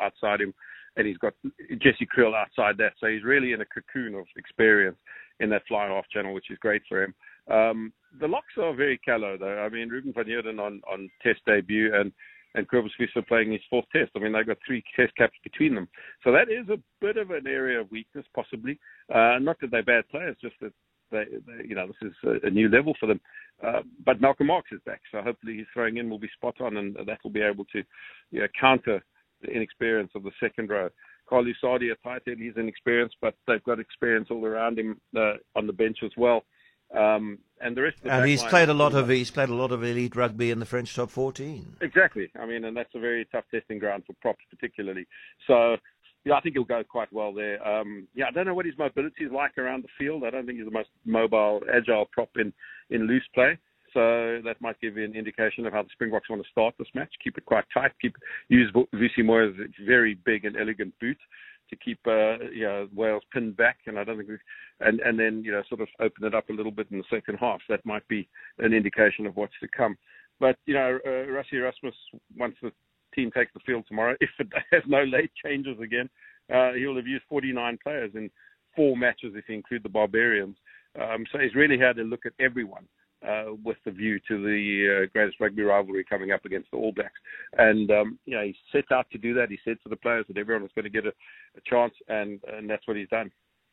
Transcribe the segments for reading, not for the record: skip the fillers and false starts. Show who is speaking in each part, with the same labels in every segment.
Speaker 1: outside him, and he's got Jesse Kriel outside that. So he's really in a cocoon of experience in that fly half channel, which is great for him. The locks are very callow, though. I mean, Ruben van Heerden on test debut and Cobus Visser playing his fourth test. I mean, they've got 3 test caps between them. So that is a bit of an area of weakness, possibly. Not that they're bad players, just that this is a new level for them. But Malcolm Marx is back, so hopefully his throwing in will be spot on, and that will be able to counter the inexperience of the second row. Carl Lusardi at tight end, he's inexperienced, but they've got experience all around him on the bench as well. And the rest of the
Speaker 2: and he's played a lot of elite rugby in the French top 14.
Speaker 1: Exactly. I mean, and that's a very tough testing ground for props, particularly. So, I think he'll go quite well there. I don't know what his mobility is like around the field. I don't think he's the most mobile, agile prop in loose play. So that might give you an indication of how the Springboks want to start this match. Keep it quite tight. Use Vusi Moy's very big and elegant boot to keep Wales pinned back, and I don't think and then sort of open it up a little bit in the second half. That might be an indication of what's to come. But Rassie Erasmus, once the team takes the field tomorrow, if it has no late changes again, he'll have used 49 players in 4 matches if you include the Barbarians. So he's really had a look at everyone with the view to the greatest rugby rivalry coming up against the All Blacks. And, he set out to do that. He said to the players that everyone was going to get a chance, and that's what he's done.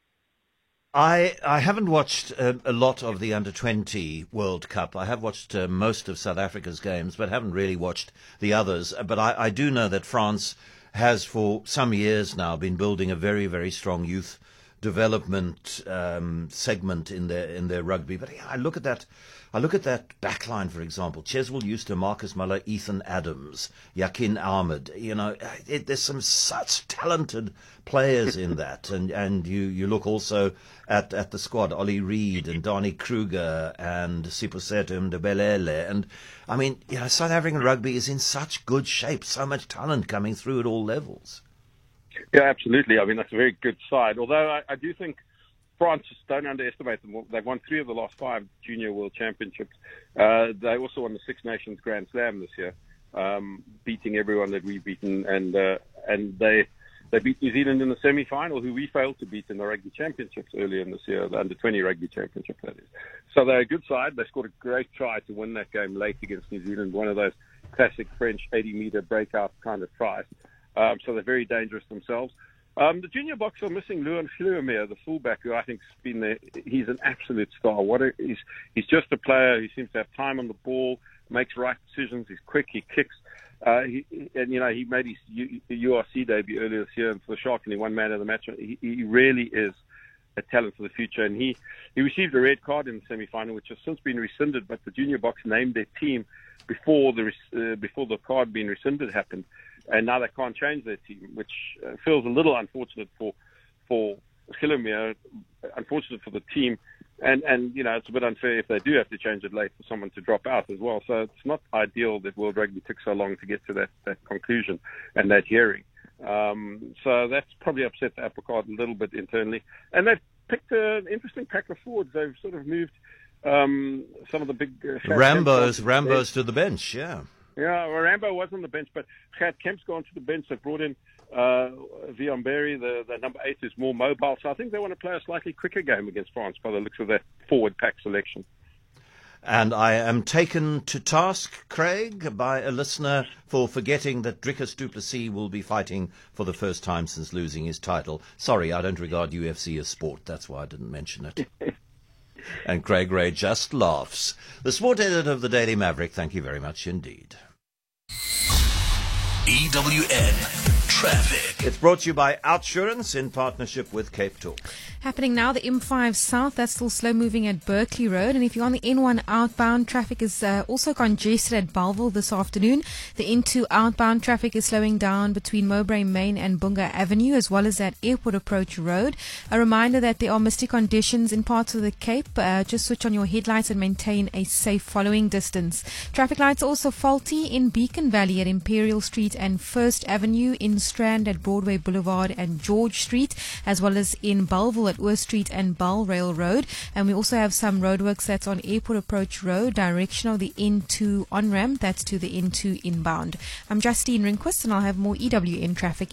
Speaker 2: I haven't watched a lot of the Under-20 World Cup. I have watched most of South Africa's games, but haven't really watched the others. But I do know that France has for some years now been building a very, very strong youth development segment in their rugby. But I look at that backline, for example: Cheswell Euster, Marcus Muller, Ethan Adams, Yakin Ahmed. There's some such talented players in that, and you look also at the squad: Ollie Reed and Donnie Kruger and Siposeto Ndebelele. And I mean, South African rugby is in such good shape, so much talent coming through at all levels.
Speaker 1: Yeah, absolutely. I mean, that's a very good side. Although I do think France, don't underestimate them. They've won 3 of the last 5 Junior World Championships. They also won the Six Nations Grand Slam this year, beating everyone that we've beaten. And they beat New Zealand in the semi-final, who we failed to beat in the Rugby Championships earlier in this year, the Under-20 Rugby Championship, that is. So they're a good side. They scored a great try to win that game late against New Zealand, one of those classic French 80-meter breakout kind of tries. So they're very dangerous themselves. The Junior Boks are missing Luan Fluemere, the fullback, who I think's been there. He's an absolute star. He's just a player who seems to have time on the ball, makes right decisions. He's quick. He kicks. He made his URC debut earlier this year for the Sharks, and he won man of the match. He really is a talent for the future, and he received a red card in the semi-final, which has since been rescinded. But the Junior Boks named their team before the card being rescinded happened. And now they can't change their team, which feels a little unfortunate for Fluemere, unfortunate for the team. And it's a bit unfair if they do have to change it late for someone to drop out as well. So it's not ideal that World Rugby took so long to get to that conclusion and that hearing. So that's probably upset the apple cart a little bit internally. And they've picked an interesting pack of forwards. They've sort of moved some of the big...
Speaker 2: Rambo's to the bench, yeah.
Speaker 1: Yeah, well, Rambo was on the bench, but Chad Kemp's gone to the bench. They brought in Viamberry, the number 8, is more mobile. So I think they want to play a slightly quicker game against France by the looks of that forward pack selection.
Speaker 2: And I am taken to task, Craig, by a listener for forgetting that Dricus du Plessis will be fighting for the first time since losing his title. Sorry, I don't regard UFC as sport. That's why I didn't mention it. And Craig Ray just laughs. The sport editor of the Daily Maverick, thank you very much indeed.
Speaker 3: EWN Traffic.
Speaker 2: It's brought to you by Outsurance in partnership with Cape Talk.
Speaker 4: Happening now, the M5 South, that's still slow moving at Berkeley Road. And if you're on the N1 outbound, traffic is also congested at Bellville this afternoon. The N2 outbound traffic is slowing down between Mowbray Main and Bunga Avenue, as well as at Airport Approach Road. A reminder that there are misty conditions in parts of the Cape. Just switch on your headlights and maintain a safe following distance. Traffic lights also faulty in Beacon Valley at Imperial Street and First Avenue, in Strand at Broadway Boulevard and George Street, as well as in Bellville at Oor Street and Balrail Road. And we also have some roadworks that's on Airport Approach Road, direction of the N2 on-ramp, that's to the N2 inbound. I'm Justine Rehnquist, and I'll have more EWN traffic